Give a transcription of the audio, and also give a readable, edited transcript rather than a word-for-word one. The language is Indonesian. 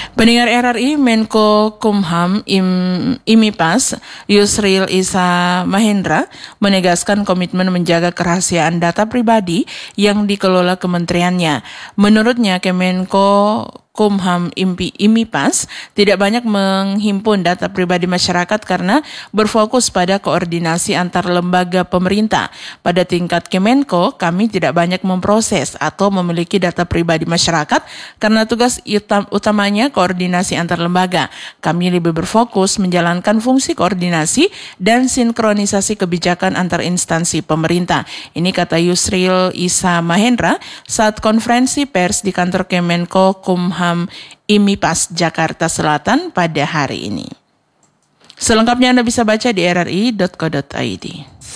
Pendengar RRI, Menko Kumham IMIPAS Yusril Issa Mahendra menegaskan komitmen menjaga kerahasiaan data pribadi yang dikelola kementeriannya. Menurutnya, Kemenko Kumham IMIPAS tidak banyak menghimpun data pribadi masyarakat karena berfokus pada koordinasi antar lembaga pemerintah. Pada tingkat Kemenko, kami tidak banyak memproses atau memiliki data pribadi masyarakat karena tugas utamanya koordinasi antar lembaga. Kami lebih berfokus menjalankan fungsi koordinasi dan sinkronisasi kebijakan antar instansi pemerintah. Ini kata Yusril Issa Mahendra saat konferensi pers di kantor Kemenko Kumham IMIPAS Jakarta Selatan pada hari ini. Selengkapnya Anda bisa baca di rri.co.id.